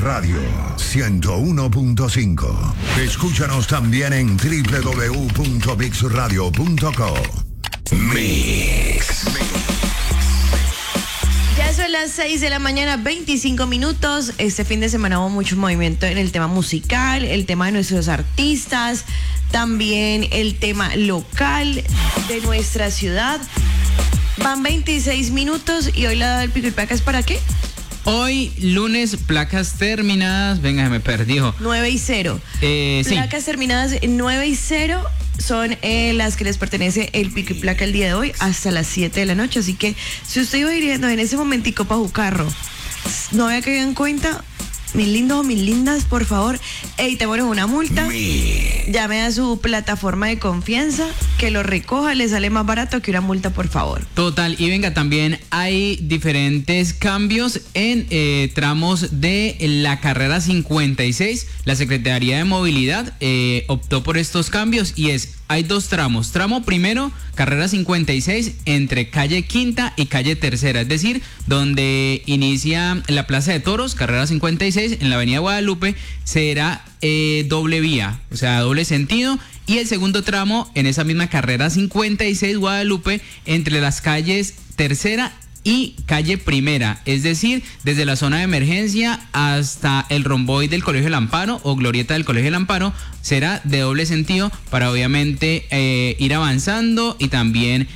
Radio 101.5. Escúchanos también en www.mixradio.co. Mix. Ya son las 6 de la mañana, 25 minutos. Este fin de semana hubo mucho movimiento en el tema musical, el tema de nuestros artistas, también el tema local de nuestra ciudad. Van 26 minutos y hoy la del pico y placa es ¿para qué? Hoy, lunes, placas terminadas. Venga, se me perdió. 9 y 0. Placas terminadas en 9 y 0 son las que les pertenece el pico y placa el día de hoy hasta las 7 de la noche. Así que si usted iba hiriendo en ese momentico para Jucarro, no había caído en cuenta, mis lindos o mis lindas, por favor, evitémonos una multa. Llame a su plataforma de confianza, que lo recoja, le sale más barato que una multa, por favor. Total, y venga, también hay diferentes cambios en tramos de la carrera 56. La Secretaría de Movilidad optó por estos cambios y hay dos tramos. Tramo primero, carrera 56, entre calle Quinta y calle Tercera, es decir, donde inicia la Plaza de Toros, carrera 56, en la avenida Guadalupe, será doble vía, o sea, doble sentido. Y el segundo tramo, en esa misma carrera 56 Guadalupe, entre las calles Tercera y calle Primera, es decir, desde la zona de emergencia hasta el romboide del Colegio del Amparo o glorieta del Colegio del Amparo, será de doble sentido para obviamente ir avanzando y también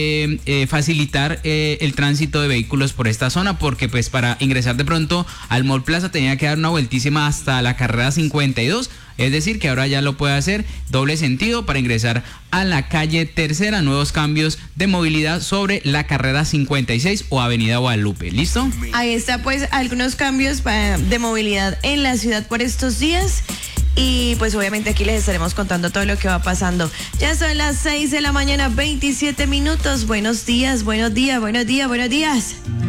facilitar el tránsito de vehículos por esta zona, porque pues para ingresar de pronto al Mall Plaza tenía que dar una vueltísima hasta la carrera 52. Es decir, que ahora ya lo puede hacer doble sentido para ingresar a la calle Tercera. Nuevos cambios de movilidad sobre la carrera 56 o avenida Guadalupe. ¿Listo? Ahí está, pues, algunos cambios de movilidad en la ciudad por estos días. Y pues obviamente aquí les estaremos contando todo lo que va pasando. Ya son las 6 de la mañana, 27 minutos. Buenos días, buenos días, buenos días, buenos días.